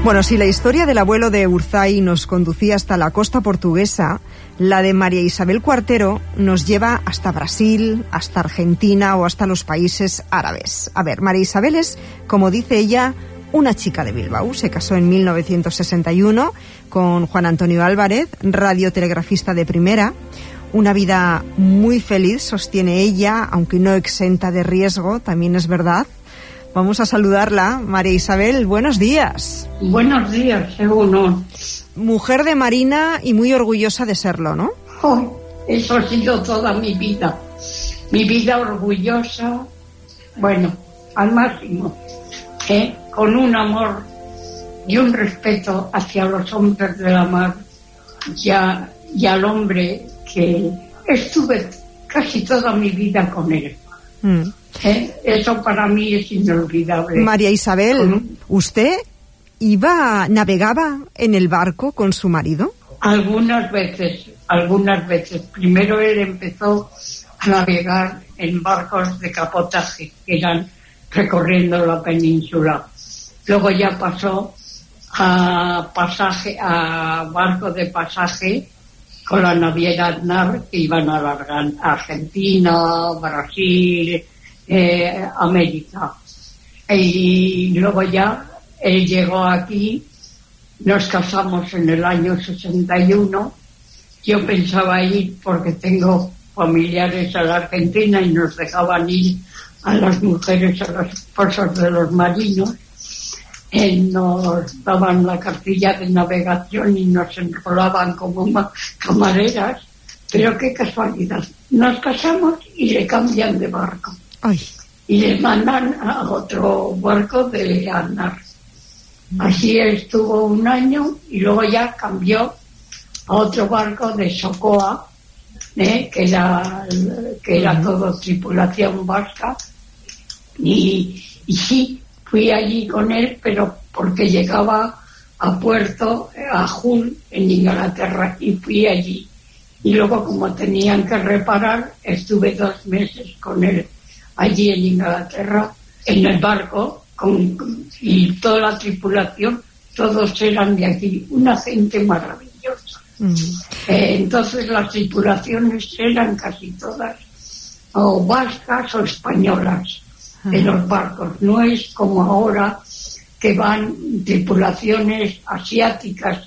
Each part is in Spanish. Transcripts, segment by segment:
Bueno, si la historia del abuelo de Urzay nos conducía hasta la costa portuguesa, la de María Isabel Cuartero nos lleva hasta Brasil, hasta Argentina o hasta los países árabes. A ver, María Isabel es, como dice ella, una chica de Bilbao. Se casó en 1961 con Juan Antonio Álvarez, radiotelegrafista de primera. Una vida muy feliz, sostiene ella, aunque no exenta de riesgo, también es verdad. Vamos a saludarla. María Isabel, buenos días. Buenos días, seguro. Mujer de Marina y muy orgullosa de serlo, ¿no? Oh, eso ha sido toda mi vida. Mi vida orgullosa, bueno, al máximo, con un amor y un respeto hacia los hombres de la mar y al hombre que estuve casi toda mi vida con él. Eso para mí es inolvidable. María Isabel, ¿usted navegaba en el barco con su marido? Algunas veces. Primero él empezó a navegar en barcos de cabotaje, que eran recorriendo la península. Luego ya pasó a barcos de pasaje con la naviera Aznar, que iban a Argentina, Brasil, América. Y luego ya él llegó aquí, nos casamos en el año 61. Yo pensaba ir porque tengo familiares a la Argentina y nos dejaban ir a las mujeres, a las esposas de los marinos. Nos daban la cartilla de navegación y nos enrolaban como camareras, pero qué casualidad, nos casamos y le cambian de barco. Ay. Y le mandan a otro barco de Aznar. Así estuvo un año y luego ya cambió a otro barco de Socoa, que era todo tripulación vasca, y sí, fui allí con él, pero porque llegaba a puerto, a Hull, en Inglaterra, y fui allí. Y luego, como tenían que reparar, estuve 2 meses con él allí en Inglaterra, en el barco, y toda la tripulación, todos eran de aquí, una gente maravillosa. Entonces las tripulaciones eran casi todas o vascas o españolas en los barcos. No es como ahora que van tripulaciones asiáticas.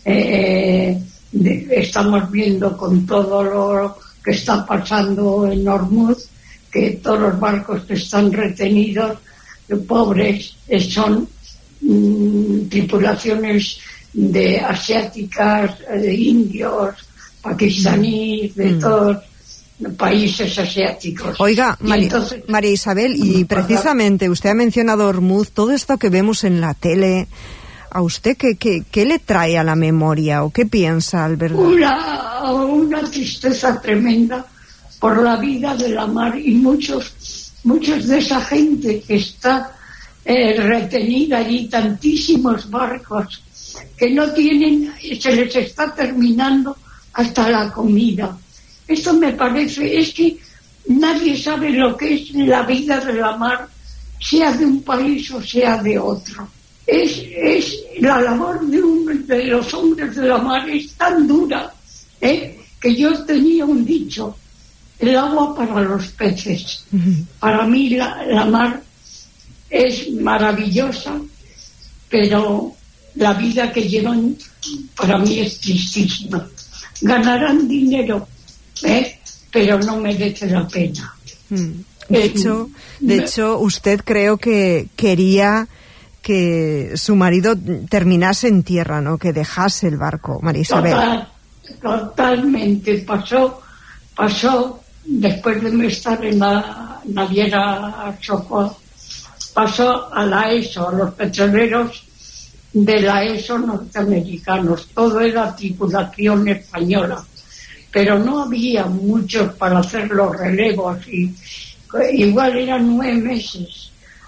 Estamos viendo con todo lo que está pasando en Hormuz, que todos los barcos que están retenidos, pobres, son tripulaciones de asiáticas, de indios, pakistaníes, de todos países asiáticos. Oiga, María Isabel, y precisamente usted ha mencionado Hormuz, todo esto que vemos en la tele, ¿a usted qué le trae a la memoria o qué piensa al verlo? Una tristeza tremenda por la vida de la mar y muchos de esa gente que está retenida allí, tantísimos barcos que no tienen, se les está terminando hasta la comida. Esto me parece, es que nadie sabe lo que es la vida de la mar, sea de un país o sea de otro. Es la labor de los hombres de la mar es tan dura, que yo tenía un dicho: el agua para los peces. Para mí la mar es maravillosa, pero la vida que llevan para mí es tristísima. Ganarán dinero, pero no merece la pena. De hecho, usted creo que quería que su marido terminase en tierra, ¿no? Que dejase el barco, María Isabel. Totalmente. Pasó después de estar en la naviera Socorro, pasó a la ESO, a los petroleros de la ESO norteamericanos. Todo era tripulación española, pero no había muchos para hacer los relevos, y igual eran 9 meses.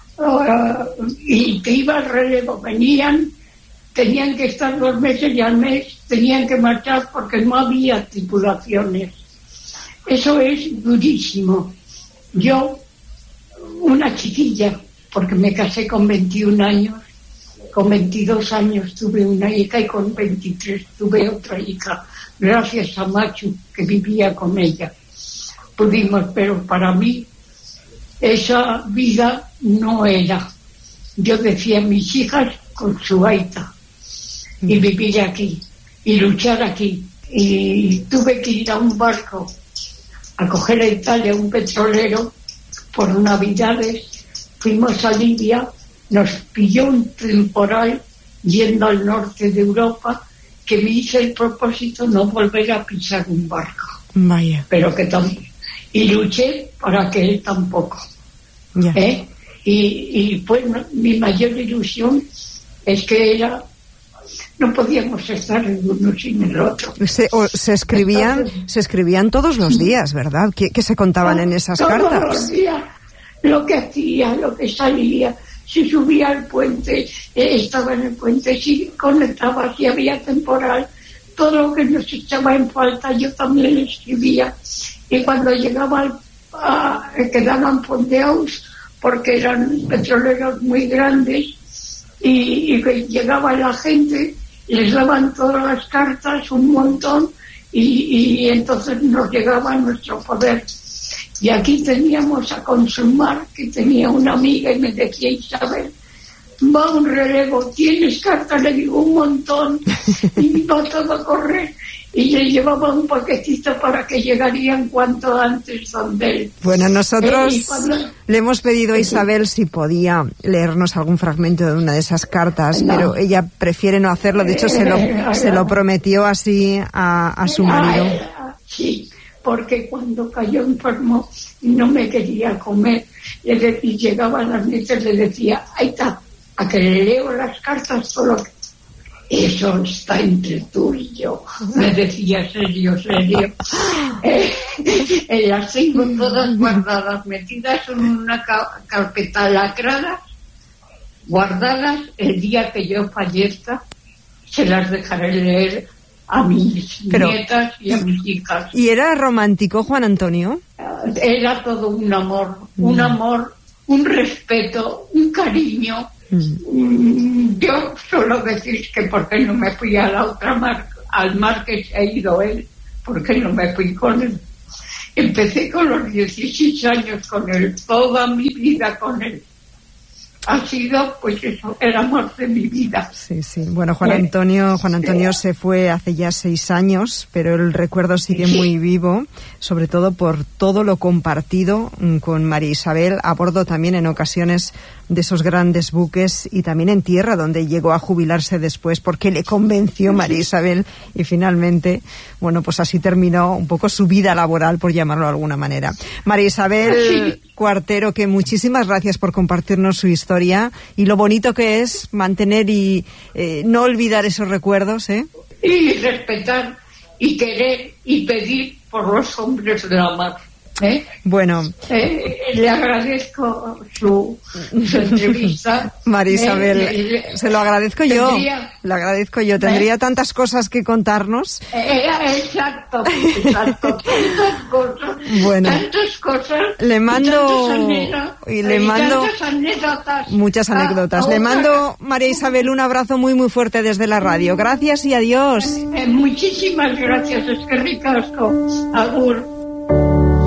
Y que iba al relevo, tenían que estar 2 meses y al mes tenían que marchar porque no había tripulaciones. Eso es durísimo. Yo, una chiquilla, porque me casé con 21 años, Con 22 años tuve una hija y con 23 tuve otra hija, gracias a Machu, que vivía con ella. Pudimos, pero para mí esa vida no era. Yo decía, mis hijas con su gaita, y vivir aquí, y luchar aquí. Y tuve que ir a un barco a coger a Italia un petrolero por Navidades. Fuimos a Libia, nos pilló un temporal yendo al norte de Europa, que me hice el propósito no volver a pisar un barco. Vaya. Pero que también. Y luché para que él tampoco. Yeah. Y pues mi mayor ilusión es que no podíamos estar el uno sin el otro. Se escribían todos los días, ¿verdad? ¿Qué se contaban en esas cartas? Todos los días, lo que hacía, lo que salía, si subía al puente, estaba en el puente, si conectaba, si había temporal, todo lo que nos echaba en falta yo también escribía. Y cuando llegaba quedaban fondeados porque eran petroleros muy grandes y llegaba la gente, les daban todas las cartas, un montón, y entonces nos llegaba a nuestro poder. Y aquí teníamos a Consumar, que tenía una amiga y me decía, Isabel, va un relevo, ¿tienes cartas? Le digo, un montón, y va todo a correr. Y le llevaba un paquetito para que llegarían cuanto antes donde él. Bueno, nosotros le hemos pedido a Isabel si podía leernos algún fragmento de una de esas cartas, pero ella prefiere no hacerlo. De hecho, se lo prometió así a su marido. Sí, porque cuando cayó enfermo y no me quería comer, y llegaba a las noches, le decía, ahí está, a que le leo las cartas solo. Eso está entre tú y yo. Me decía, serio. Las tengo todas guardadas, metidas en una carpeta lacrada, guardadas. El día que yo fallezca, se las dejaré leer a mis nietas y a mis hijas. ¿Y era romántico, Juan Antonio? Era todo un amor, un respeto, un cariño. Yo solo decir que por qué no me fui a la otra al mar que se ha ido él, por qué no me fui con él. Empecé con los 16 años con él, toda mi vida con él. Ha sido, pues eso, el amor de mi vida. Sí. Bueno, Juan Antonio se fue hace ya 6 años, pero el recuerdo sigue muy vivo, sobre todo por todo lo compartido con María Isabel, a bordo también en ocasiones de esos grandes buques y también en tierra, donde llegó a jubilarse después porque le convenció María Isabel y finalmente, bueno, pues así terminó un poco su vida laboral, por llamarlo de alguna manera. María Isabel Cuartero, que muchísimas gracias por compartirnos su historia y lo bonito que es mantener y no olvidar esos recuerdos, Y respetar y querer y pedir por los hombres de la mar. Bueno, le agradezco su entrevista. María Isabel, se lo agradezco yo. Tendría tantas cosas que contarnos. Exacto. Tantas cosas. Bueno, tantas cosas. Le mando tantas anécdotas. Muchas anécdotas. Le mando, María Isabel, un abrazo muy muy fuerte desde la radio. Gracias y adiós. Muchísimas gracias. Es que ricasco. Agur.